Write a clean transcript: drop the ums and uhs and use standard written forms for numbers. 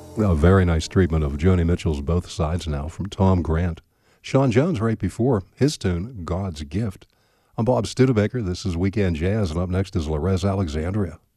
A very nice treatment of Joni Mitchell's Both Sides now from Tom Grant. Sean Jones right before his tune, God's Gift. I'm Bob Studebaker. This is Weekend Jazz, and up next is Lorez Alexandria.